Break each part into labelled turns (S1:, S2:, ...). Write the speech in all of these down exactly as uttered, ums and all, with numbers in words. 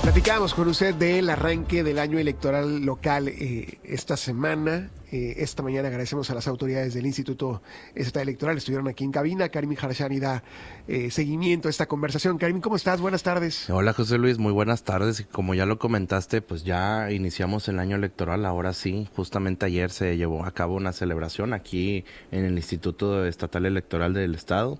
S1: Platicamos con usted del arranque del año electoral local eh, esta semana. Eh, esta mañana agradecemos a las autoridades del Instituto Estatal Electoral. Estuvieron aquí en cabina. Karim Harshani da eh, seguimiento a esta conversación. Karim, ¿cómo estás? Buenas tardes.
S2: Hola, José Luis. Muy buenas tardes. Y como ya lo comentaste, pues ya iniciamos el año electoral. Ahora sí, justamente ayer se llevó a cabo una celebración aquí en el Instituto Estatal Electoral del Estado.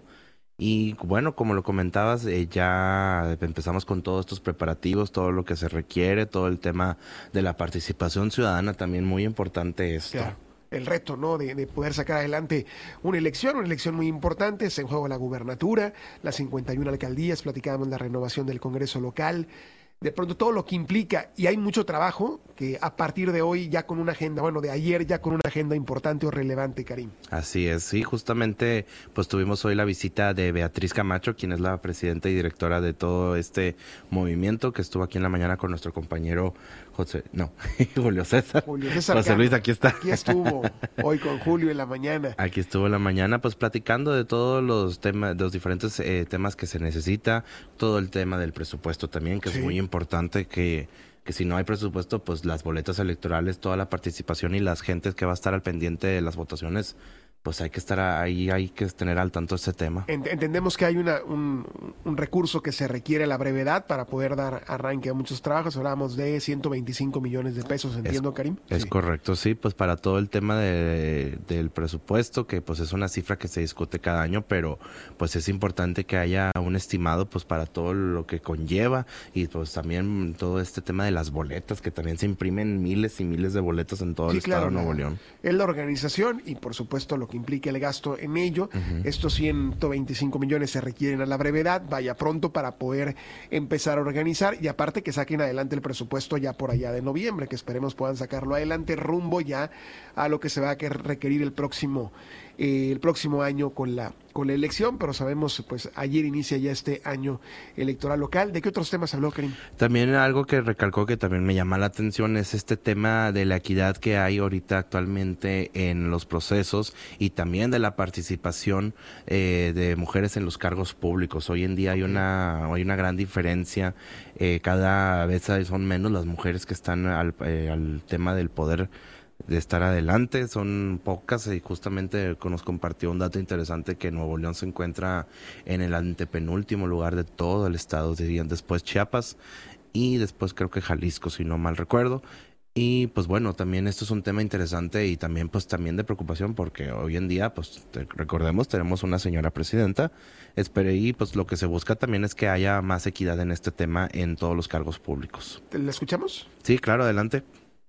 S2: Y bueno, como lo comentabas, eh, ya empezamos con todos estos preparativos, todo lo que se requiere, todo el tema de la participación ciudadana, también muy importante esto.
S1: Claro. El reto, ¿no? De, de poder sacar adelante una elección, una elección muy importante. Está en juego la gubernatura, las cincuenta y una alcaldías, platicábamos la renovación del Congreso local. De pronto todo lo que implica, y hay mucho trabajo que a partir de hoy ya con una agenda, bueno, de ayer ya con una agenda importante o relevante, Karim.
S2: Así es, sí, justamente pues tuvimos hoy la visita de Beatriz Camacho, quien es la presidenta y directora de todo este movimiento, que estuvo aquí en la mañana con nuestro compañero José, no, Julio César.
S1: Julio César
S2: José
S1: Cano.
S2: Luis, aquí está.
S1: Aquí estuvo hoy con Julio en la mañana.
S2: Aquí estuvo en la mañana, pues platicando de todos los temas, de los diferentes eh, temas que se necesita, todo el tema del presupuesto también, que sí. Es muy importante que, que si no hay presupuesto, pues las boletas electorales, toda la participación y las gentes que va a estar al pendiente de las votaciones, pues hay que estar ahí, hay que tener al tanto este tema.
S1: Entendemos que hay una, un, un recurso que se requiere a la brevedad para poder dar arranque a muchos trabajos. Hablamos de ciento veinticinco millones de pesos, entiendo,
S2: es,
S1: Karim.
S2: Es
S1: sí.
S2: correcto, sí, pues para todo el tema de, del presupuesto, que pues es una cifra que se discute cada año, pero pues es importante que haya un estimado pues para todo lo que conlleva y pues también todo este tema de las boletas, que también se imprimen miles y miles de boletas en todo
S1: sí,
S2: el
S1: claro,
S2: estado de Nuevo
S1: la,
S2: León.
S1: Es la organización y por supuesto lo que implica el gasto en ello. Uh-huh. Estos ciento veinticinco millones se requieren a la brevedad, vaya pronto para poder empezar a organizar y aparte que saquen adelante el presupuesto ya por allá de noviembre, que esperemos puedan sacarlo adelante rumbo ya a lo que se va a requerir el próximo eh, el próximo año con la con la elección, pero sabemos, pues ayer inicia ya este año electoral local. ¿De qué otros temas habló, Karim?
S2: También algo que recalcó que también me llama la atención es este tema de la equidad que hay ahorita actualmente en los procesos y también de la participación eh, de mujeres en los cargos públicos. Hoy en día hay una hay una gran diferencia, eh, cada vez son menos las mujeres que están al, eh, al tema del poder de estar adelante, son pocas y justamente nos compartió un dato interesante que Nuevo León se encuentra en el antepenúltimo lugar de todo el estado, dirían después Chiapas y después creo que Jalisco, si no mal recuerdo. Y pues bueno, también esto es un tema interesante y también pues también de preocupación porque hoy en día pues te, recordemos tenemos una señora presidenta, espere y pues lo que se busca también es que haya más equidad en este tema en todos los cargos públicos.
S1: ¿La escuchamos?
S2: Sí, claro, adelante.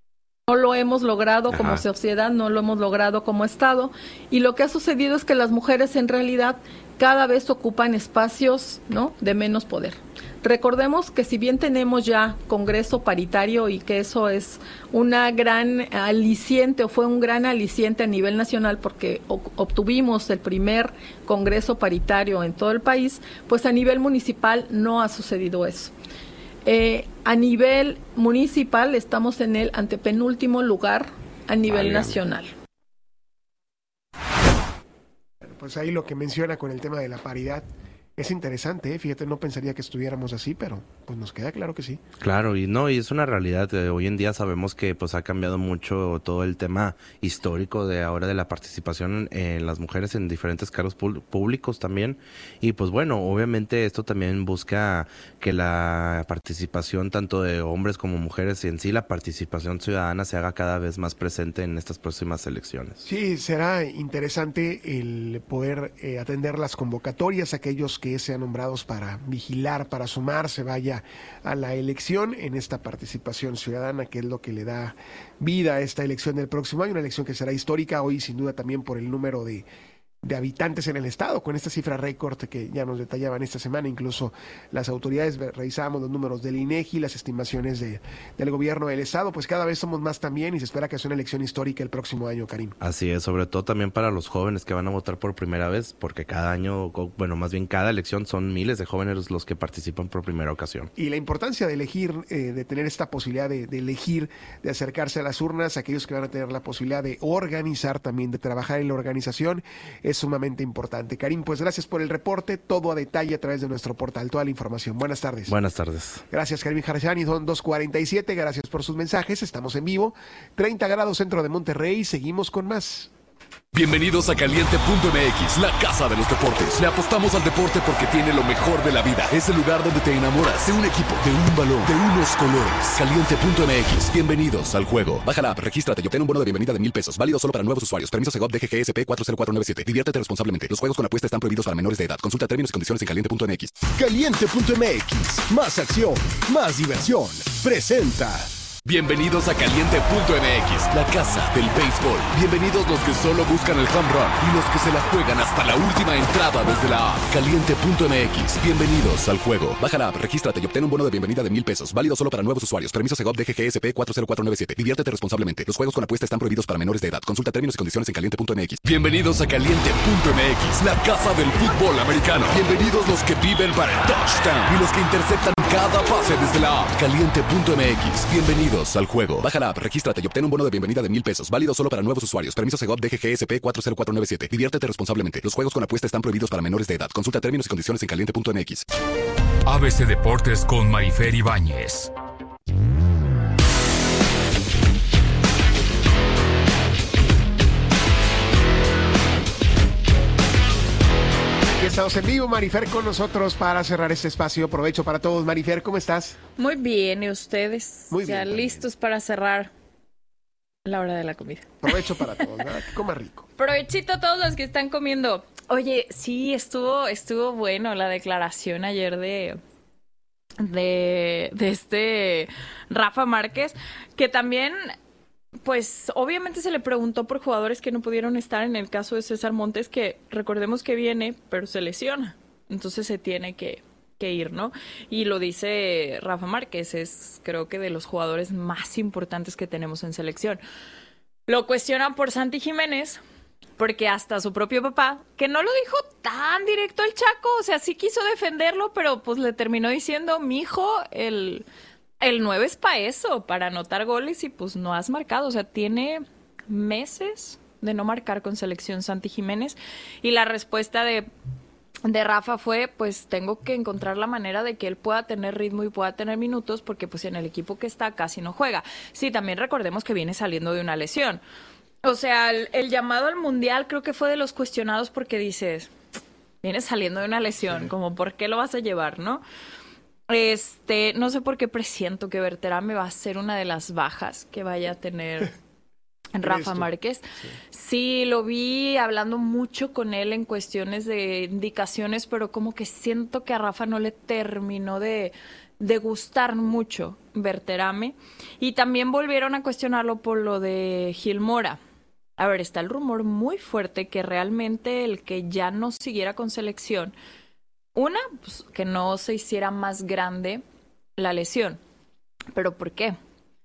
S3: No lo hemos logrado
S2: Ajá.
S3: como sociedad, no lo hemos logrado como Estado y lo que ha sucedido es que las mujeres en realidad cada vez ocupan espacios, ¿no?, de menos poder. Recordemos que si bien tenemos ya Congreso paritario y que eso es una gran aliciente o fue un gran aliciente a nivel nacional porque obtuvimos el primer Congreso paritario en todo el país, pues a nivel municipal no ha sucedido eso. Eh, a nivel municipal estamos en el antepenúltimo lugar a nivel vale. nacional.
S1: Pues ahí lo que menciona con el tema de la paridad es interesante, ¿eh? Fíjate, no pensaría que estuviéramos así, pero pues nos queda claro que sí.
S2: Claro, y no, y es una realidad. Eh, hoy en día sabemos que pues ha cambiado mucho todo el tema histórico de ahora de la participación en las mujeres en diferentes cargos públicos también. Y pues bueno, obviamente esto también busca que la participación tanto de hombres como mujeres y en sí la participación ciudadana se haga cada vez más presente en estas próximas elecciones.
S1: Sí, será interesante el poder eh, atender las convocatorias, aquellos que sean nombrados para vigilar, para sumarse, vaya a la elección en esta participación ciudadana, que es lo que le da vida a esta elección del próximo año, una elección que será histórica hoy sin duda también por el número de de habitantes en el estado, con esta cifra récord que ya nos detallaban esta semana, incluso las autoridades revisábamos los números del INEGI, las estimaciones de, del gobierno del estado, pues cada vez somos más también y se espera que sea una elección histórica el próximo año, Karim.
S2: Así es, sobre todo también para los jóvenes que van a votar por primera vez, porque cada año, bueno, más bien cada elección son miles de jóvenes los que participan por primera ocasión.
S1: Y la importancia de elegir, eh, de tener esta posibilidad de, de elegir, de acercarse a las urnas, aquellos que van a tener la posibilidad de organizar también, de trabajar en la organización, es sumamente importante. Karim, pues gracias por el reporte, todo a detalle a través de nuestro portal, toda la información. Buenas tardes.
S2: Buenas tardes.
S1: Gracias, Karim Harjani, son dos cuarenta y siete, gracias por sus mensajes, estamos en vivo, treinta grados centro de Monterrey, seguimos con más.
S4: Bienvenidos a Caliente punto M X, la casa de los deportes. Le apostamos al deporte porque tiene lo mejor de la vida. Es el lugar donde te enamoras de un equipo, de un balón, de unos colores. Caliente punto M X, bienvenidos al juego. Baja la app, regístrate y obtén un bono de bienvenida de mil pesos. Válido solo para nuevos usuarios. Permiso Segov D G G S P cuatro cero cuatro nueve siete. Diviértete responsablemente. Los juegos con apuesta están prohibidos para menores de edad. Consulta términos y condiciones en caliente punto M X.
S5: Caliente punto M X, más acción, más diversión. Presenta.
S4: Bienvenidos a Caliente punto M X, la casa del béisbol. Bienvenidos los que solo buscan el home run y los que se la juegan hasta la última entrada desde la app. Caliente punto M X, bienvenidos al juego. Baja la app, regístrate y obtén un bono de bienvenida de mil pesos. Válido solo para nuevos usuarios. Permiso Segov D G G S P cuatro cero cuatro nueve siete. Diviértete responsablemente. Los juegos con apuesta están prohibidos para menores de edad. Consulta términos y condiciones en caliente punto M X. Bienvenidos a Caliente punto M X, la casa del fútbol americano. Bienvenidos los que viven para el touchdown y los que interceptan cada pase desde la app. Caliente punto M X, bienvenidos al juego. Baja la app, regístrate y obtén un bono de bienvenida de mil pesos. Válido solo para nuevos usuarios. Permiso Segov D G G S P cuatro cero cuatro nueve siete. Diviértete responsablemente. Los juegos con apuesta están prohibidos para menores de edad. Consulta términos y condiciones en caliente punto M X.
S6: A B C Deportes con Marifer Ibáñez.
S1: Estamos en vivo, Marifer con nosotros para cerrar este espacio. Provecho para todos. Marifer, ¿cómo estás?
S7: Muy bien, ¿y ustedes?
S1: Muy bien.
S7: Ya
S1: también.
S7: listos para cerrar la hora de la comida.
S1: Provecho para todos, ¿verdad? Que coma rico.
S7: Provechito a todos los que están comiendo. Oye, sí, estuvo, estuvo bueno la declaración ayer de, de, de este Rafa Márquez, que también... Pues obviamente se le preguntó por jugadores que no pudieron estar, en el caso de César Montes, que recordemos que viene, pero se lesiona. Entonces se tiene que, que ir, ¿no? Y lo dice Rafa Márquez, es creo que de los jugadores más importantes que tenemos en selección. Lo cuestionan por Santi Jiménez, porque hasta su propio papá, que no lo dijo tan directo el Chaco, o sea, sí quiso defenderlo, pero pues le terminó diciendo, mijo, el... El nueve es para eso, para anotar goles y pues no has marcado. O sea, tiene meses de no marcar con selección Santi Jiménez. Y la respuesta de, de Rafa fue, pues tengo que encontrar la manera de que él pueda tener ritmo y pueda tener minutos porque pues en el equipo que está casi no juega. Sí, también recordemos que viene saliendo de una lesión. O sea, el, el llamado al Mundial creo que fue de los cuestionados porque dices, viene saliendo de una lesión, como ¿por qué lo vas a llevar, no? Este, no sé por qué presiento que Berterame va a ser una de las bajas que vaya a tener Rafa Márquez. Sí. sí, lo vi hablando mucho con él en cuestiones de indicaciones, pero como que siento que a Rafa no le terminó de, de gustar mucho Berterame. Y también volvieron a cuestionarlo por lo de Gil Mora. A ver, está el rumor muy fuerte que realmente el que ya no siguiera con selección... Una, pues, que no se hiciera más grande la lesión. ¿Pero por qué?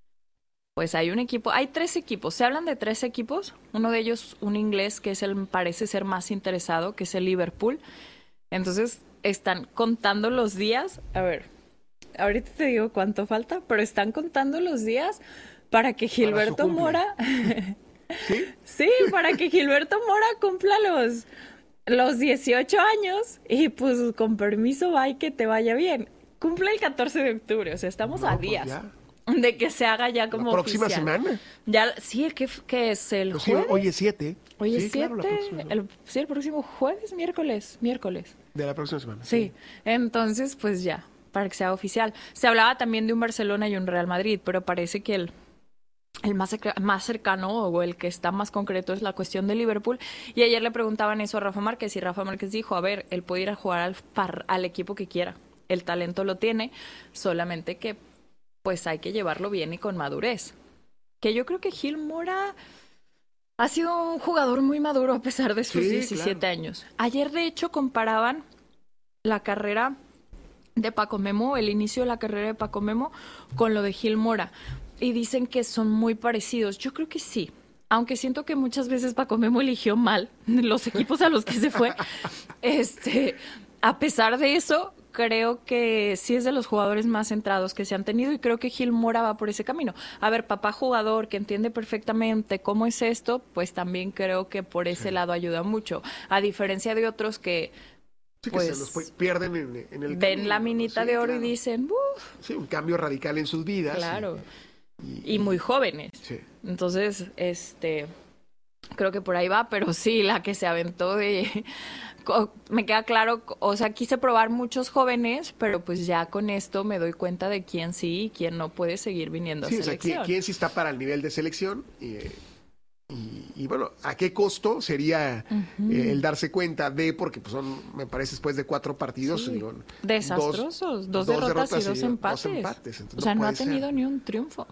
S7: Pues hay un equipo, hay tres equipos. Se hablan de tres equipos. Uno de ellos, un inglés, que es el parece ser más interesado, que es el Liverpool. Entonces, están contando los días. A ver, ahorita te digo cuánto falta, pero están contando los días para que Gilberto
S1: para
S7: Mora...
S1: ¿Sí?
S7: Sí, para que Gilberto Mora cumpla los... los dieciocho años y pues con permiso va y que te vaya bien. Cumple el catorce de octubre, o sea, estamos no, a días pues de que se haga ya como
S1: la próxima
S7: oficial.
S1: semana.
S7: Ya, sí, ¿qué, qué es el
S1: pues
S7: jueves?
S1: Sí, hoy es siete.
S7: Hoy es
S1: sí,
S7: siete,
S1: claro,
S7: el, sí, el próximo jueves, miércoles, miércoles.
S1: De la próxima semana.
S7: Sí, sí, entonces pues ya, para que sea oficial. Se hablaba también de un Barcelona y un Real Madrid, pero parece que el El más, más cercano o el que está más concreto es la cuestión de Liverpool. Y ayer le preguntaban eso a Rafa Márquez y Rafa Márquez dijo, a ver, él puede ir a jugar al, par, al equipo que quiera. El talento lo tiene, solamente que pues hay que llevarlo bien y con madurez. Que yo creo que Gil Mora ha sido un jugador muy maduro a pesar de sus sí, diecisiete claro. años. Ayer de hecho comparaban la carrera de Paco Memo, el inicio de la carrera de Paco Memo con lo de Gil Mora. Y dicen que son muy parecidos. Yo creo que sí. Aunque siento que muchas veces Paco Memo eligió mal los equipos a los que se fue. Este, a pesar de eso, creo que sí es de los jugadores más centrados que se han tenido y creo que Gil Mora va por ese camino. A ver, papá jugador que entiende perfectamente cómo es esto, pues también creo que por ese sí. lado ayuda mucho. A diferencia de otros que...
S1: Sí,
S7: pues,
S1: que se los pierden en, en el
S7: ven
S1: camino,
S7: la minita
S1: sí,
S7: de oro
S1: claro.
S7: y dicen, uff.
S1: Sí, un cambio radical en sus vidas.
S7: Claro.
S1: Y, y,
S7: y muy jóvenes.
S1: Sí.
S7: Entonces, este, creo que por ahí va, pero sí, la que se aventó de... Me queda claro, o sea, quise probar muchos jóvenes, pero pues ya con esto me doy cuenta de quién sí y quién no puede seguir viniendo
S1: sí,
S7: a selección.
S1: O sea, quién, quién sí está para el nivel de selección y... Eh, Y, y bueno, ¿a qué costo sería uh-huh. eh, el darse cuenta de, porque pues son, me parece, después de cuatro partidos,
S7: sí.
S1: digo,
S7: desastrosos, dos, dos, derrotas, derrotas y dos y empates. Dos empates. O sea, no, no ha tenido ser. ni un triunfo.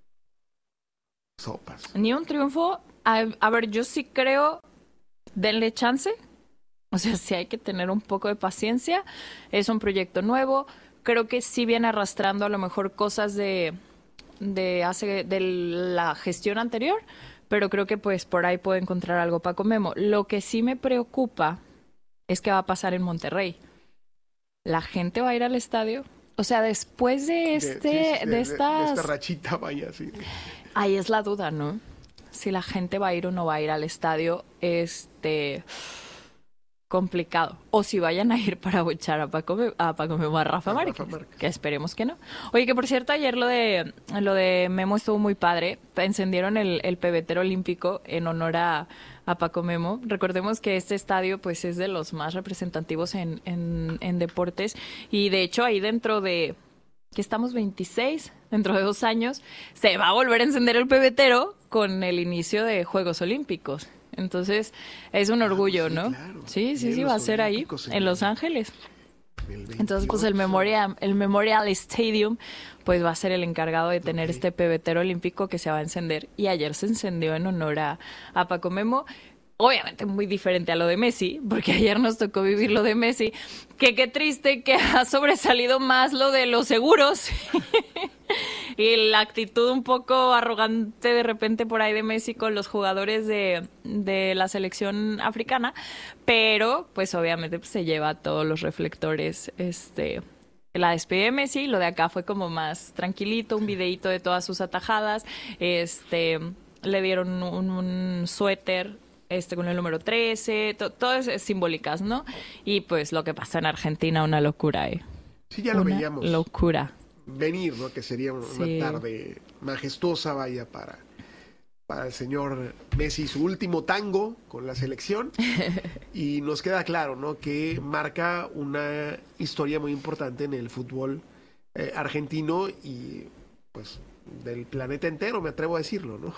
S1: Sopas.
S7: Ni un triunfo. A, a ver, yo sí creo, denle chance. O sea, sí hay que tener un poco de paciencia. Es un proyecto nuevo. Creo que sí viene arrastrando a lo mejor cosas de, de, hace, de la gestión anterior. Pero creo que pues por ahí puedo encontrar algo Paco Memo. Lo que sí me preocupa es qué va a pasar en Monterrey. ¿La gente va a ir al estadio? O sea, después de este,
S1: de, sí, sí,
S7: de,
S1: de,
S7: estas...
S1: de esta rachita, vaya, sí.
S7: Ahí es la duda, ¿no? Si la gente va a ir o no va a ir al estadio, este... complicado. O si vayan a ir para bochar a Paco, a Paco Memo, a Rafa, a Márquez, Rafa Márquez, que esperemos que no. Oye, que por cierto, ayer lo de lo de Memo estuvo muy padre. Encendieron el, el pebetero olímpico en honor a, a Paco Memo. Recordemos que este estadio pues es de los más representativos en, en, en deportes y de hecho ahí dentro de, que estamos veintiséis, dentro de dos años, se va a volver a encender el pebetero con el inicio de Juegos Olímpicos. Entonces, es un orgullo, ah, sí, ¿no? Claro. Sí, sí, sí, va a ser ahí, en, en Los Ángeles. Entonces, pues el Memorial, el Memorial Stadium, pues va a ser el encargado de tener okay. este pebetero olímpico que se va a encender. Y ayer se encendió en honor a, a Paco Memo. Obviamente muy diferente a lo de Messi, porque ayer nos tocó vivir lo de Messi, que qué triste que ha sobresalido más lo de los seguros y la actitud un poco arrogante de repente por ahí de Messi con los jugadores de, de la selección africana, pero pues obviamente pues, se lleva todos los reflectores este la despedida de Messi. Lo de acá fue como más tranquilito, un videíto de todas sus atajadas, este le dieron un, un suéter este con el número trece, to, todas simbólicas, ¿no? Y pues lo que pasó en Argentina, una locura, ¿eh?
S1: Sí, ya lo
S7: una
S1: veíamos.
S7: Locura.
S1: Venir, ¿no? Que sería una sí. tarde majestuosa, vaya, para, para el señor Messi, su último tango con la selección. Y nos queda claro, ¿no? Que marca una historia muy importante en el fútbol eh, argentino y, pues, del planeta entero, me atrevo a decirlo, ¿no?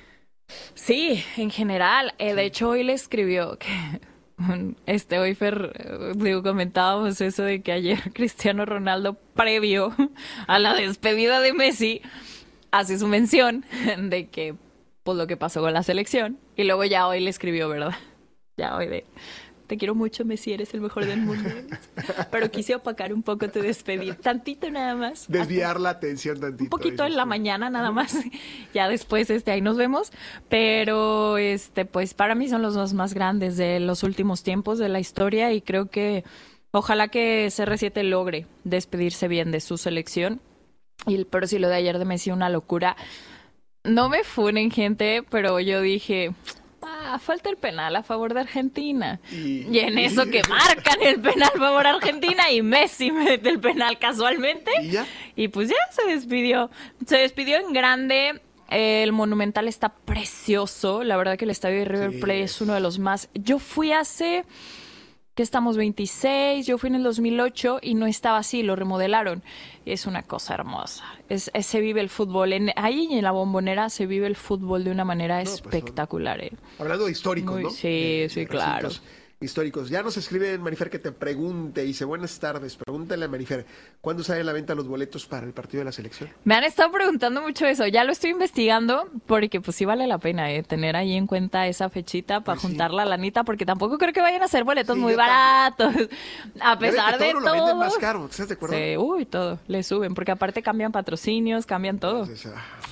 S7: Sí, en general. Eh, sí. De hecho, hoy le escribió que... Este, hoy Fer, digo, comentábamos eso de que ayer Cristiano Ronaldo, previo a la despedida de Messi, hace su mención de que, pues, lo que pasó con la selección. Y luego ya hoy le escribió, ¿verdad? Ya hoy de... Te quiero mucho, Messi, eres el mejor del mundo. Pero quise opacar un poco tu despedida. Tantito nada más.
S1: Desviar hasta la atención tantito.
S7: Un poquito en la mañana nada más. Ya después este ahí nos vemos. Pero este pues para mí son los dos más grandes de los últimos tiempos de la historia. Y creo que ojalá que C R siete logre despedirse bien de su selección. Y, pero si lo de ayer de Messi, una locura. No me funen, gente, pero yo dije... Ah, falta el penal a favor de Argentina. Y, y en eso que marcan el penal a favor de Argentina y Messi mete el penal casualmente. ¿Y ya? Y pues ya se despidió. Se despidió en grande. El Monumental está precioso. La verdad que el estadio de River sí. Plate es uno de los más... Yo fui hace... que estamos veintiséis, yo fui en el dos mil ocho y no estaba así, lo remodelaron. Es una cosa hermosa. Es, es, se vive el fútbol. En, ahí en la Bombonera se vive el fútbol de una manera no, espectacular. Pues son,
S1: eh. Hablando de históricos,
S7: Muy,
S1: ¿no?
S7: Sí,
S1: de,
S7: sí,
S1: de
S7: claro.
S1: Históricos. Ya nos escribe Marifer que te pregunte, dice, buenas tardes, pregúntale a Marifer, ¿cuándo salen a la venta los boletos para el partido de la selección?
S7: Me han estado preguntando mucho eso, ya lo estoy investigando, porque pues sí vale la pena eh, tener ahí en cuenta esa fechita para pues juntar sí. la lanita, porque tampoco creo que vayan a ser boletos sí, muy baratos, a pesar de todo.
S1: Lo venden más caro, ¿estás de acuerdo?
S7: Sí, uy, todo, le suben, porque aparte cambian patrocinios, cambian todo. Entonces, ah.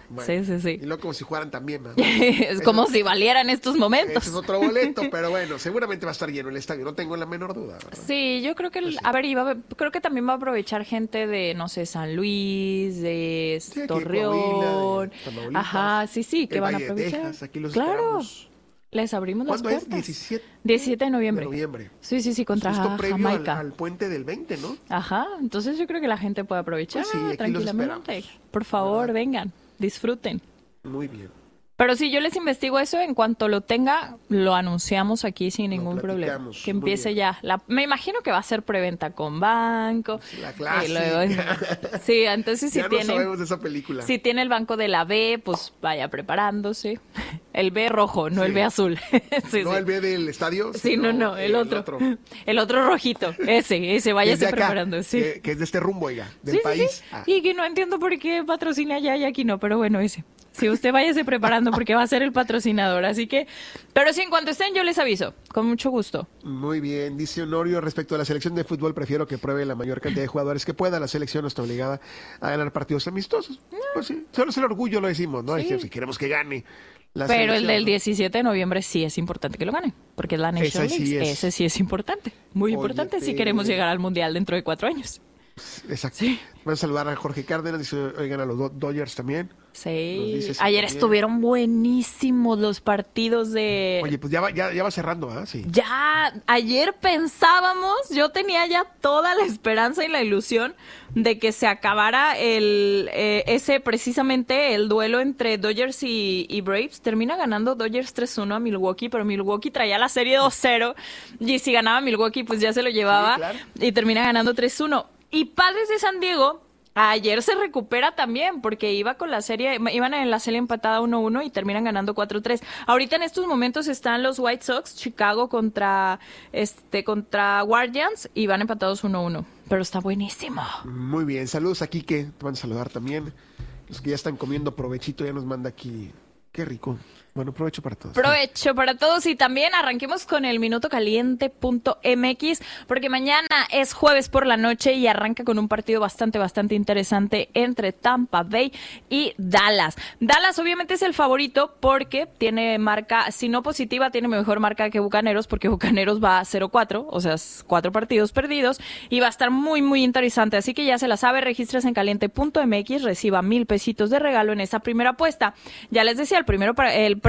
S7: Bueno, sí, sí, sí.
S1: Y luego como si jugaran también, ¿no?
S7: Es
S1: Eso,
S7: como si valieran estos momentos.
S1: Ese es otro boleto, pero bueno, seguramente va a estar lleno el estadio, no tengo la menor duda, ¿verdad?
S7: Sí, yo creo que, el,
S1: Pues sí.
S7: a ver, iba, creo que también va a aprovechar gente de, no sé, San Luis, de
S1: Sí, aquí,
S7: Torreón.
S1: Coahuila, de Tamaulipas,
S7: Ajá, sí, sí, que
S1: el
S7: van a
S1: Valle de
S7: aprovechar.
S1: Texas, aquí los
S7: claro,
S1: esperamos.
S7: les abrimos las
S1: ¿Cuándo es?
S7: puertas.
S1: diecisiete
S7: diecisiete de noviembre.
S1: De noviembre.
S7: Sí, sí, sí, contra
S1: Justo
S7: Ja-
S1: previo al,
S7: Jamaica.
S1: al puente del veinte, ¿no?
S7: Ajá, entonces yo creo que la gente puede aprovechar
S1: Pues sí, aquí los
S7: tranquilamente.
S1: esperamos.
S7: Por favor,
S1: ¿Verdad?
S7: vengan, disfruten.
S1: Muy bien.
S7: Pero sí, yo les investigo eso, en cuanto lo tenga, lo anunciamos aquí sin ningún problema.
S1: platicamos,
S7: Que
S1: muy
S7: empiece
S1: bien.
S7: ya. La, me imagino que va a ser preventa con banco.
S1: La
S7: y
S1: clásica.
S7: luego- sí, entonces si
S1: ya no
S7: tiene,
S1: sabemos de esa película.
S7: si tiene el banco de la B, pues vaya preparándose. El B rojo, no
S1: Sí.
S7: el B azul. Sí,
S1: no
S7: sí.
S1: el B del estadio.
S7: Sí,
S1: sino
S7: no, no, el otro. El otro rojito, ese, ese,
S1: Que es
S7: váyase
S1: de acá,
S7: preparando, sí.
S1: Que, que es de este rumbo, oiga, del
S7: Sí, sí,
S1: país.
S7: sí.
S1: Ah,
S7: Y que no entiendo por qué patrocina allá y aquí no, pero bueno, ese. Si usted váyase preparando porque va a ser el patrocinador, así que... Pero sí, en cuanto estén yo les aviso, con mucho gusto.
S1: Muy bien, dice Honorio, respecto a la selección de fútbol, prefiero que pruebe la mayor cantidad de jugadores que pueda. La selección no está obligada a ganar partidos amistosos. Pues sí, solo es el orgullo, lo decimos, ¿no?
S7: Sí.
S1: Si queremos que gane la
S7: Pero el
S1: selección,
S7: del
S1: ¿no?
S7: diecisiete de noviembre sí es importante que lo gane, porque es la Nation
S1: Ese sí
S7: League.
S1: es.
S7: Ese sí es importante, muy
S1: Oye,
S7: importante si
S1: pero-
S7: queremos llegar al Mundial dentro de cuatro años.
S1: Exacto.
S7: Sí.
S1: Vamos a saludar a Jorge Cárdenas, dice, oigan a los Do- Dodgers también. Nos
S7: Sí,
S1: dice sí
S7: ayer
S1: también.
S7: estuvieron buenísimos los partidos de...
S1: Oye, pues ya va, ya, ya va cerrando, ¿ah? Sí.
S7: Ya, ayer pensábamos, yo tenía ya toda la esperanza y la ilusión de que se acabara el eh, ese precisamente el duelo entre Dodgers y, y Braves. Termina ganando Dodgers tres uno a Milwaukee, pero Milwaukee traía la serie dos cero y si ganaba Milwaukee pues ya se lo llevaba.
S1: Sí, claro.
S7: Y termina ganando tres uno. Y Padres de San Diego ayer se recupera también porque iba con la serie, iban en la serie empatada uno uno y terminan ganando cuatro tres. Ahorita en estos momentos están los White Sox, Chicago contra este contra Guardians y van empatados uno uno. Pero está buenísimo.
S1: Muy bien, saludos aquí que te van a saludar también. Los que ya están comiendo provechito ya nos manda aquí. Qué rico. Bueno, provecho para todos.
S7: Provecho para todos y también arranquemos con el minuto caliente punto m x porque mañana es jueves por la noche y arranca con un partido bastante, bastante interesante entre Tampa Bay y Dallas. Dallas obviamente es el favorito porque tiene marca, si no positiva, tiene mejor marca que Bucaneros porque Bucaneros va a cero cuatro, o sea, cuatro partidos perdidos y va a estar muy, muy interesante. Así que ya se la sabe, regístrese en caliente punto m x, reciba mil pesitos de regalo en esa primera apuesta. Ya les decía, el primero para el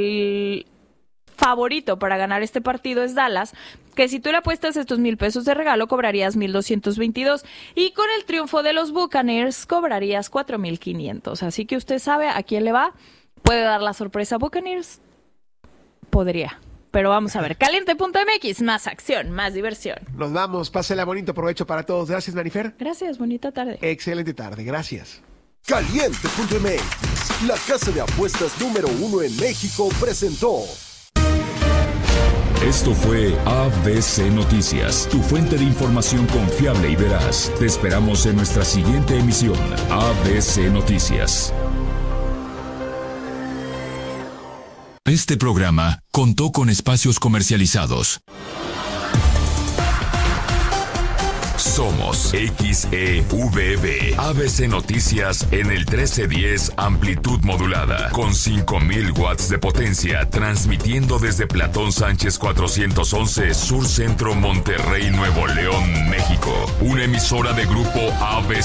S7: el favorito para ganar este partido es Dallas, que si tú le apuestas estos mil pesos de regalo cobrarías mil doscientos veintidós y con el triunfo de los Buccaneers cobrarías cuatro mil quinientos. Así que usted sabe a quién le va. Puede dar la sorpresa a Buccaneers. Podría. Pero vamos a ver. Caliente punto m x, más acción, más diversión.
S1: Nos vamos, pásela bonito, provecho para todos. Gracias, Marifer.
S7: Gracias, bonita tarde.
S1: Excelente tarde, gracias.
S5: Caliente punto m x, la casa de apuestas número uno en México, presentó.
S6: Esto fue A B C Noticias, tu fuente de información confiable y veraz. Te esperamos en nuestra siguiente emisión, A B C Noticias. Este programa contó con espacios comercializados. Somos X E V B, A B C Noticias en el trece diez amplitud modulada, con cinco mil watts de potencia, transmitiendo desde Platón Sánchez cuatrocientos once, Sur Centro, Monterrey, Nuevo León, México. Una emisora de grupo A B C.